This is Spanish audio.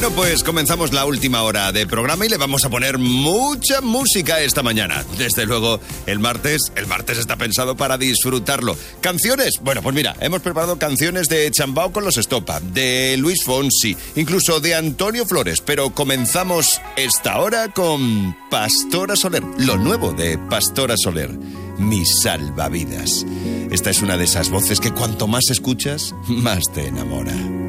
Bueno, pues comenzamos la última hora de programa y le vamos a poner mucha música esta mañana. Desde luego, el martes está pensado para disfrutarlo. ¿Canciones? Bueno, pues mira, hemos preparado canciones de Chambao con los Estopa, de Luis Fonsi, incluso de Antonio Flores, pero comenzamos esta hora con Pastora Soler, lo nuevo de Pastora Soler, Mi Salvavidas. Esta es una de esas voces que cuanto más escuchas, más te enamora.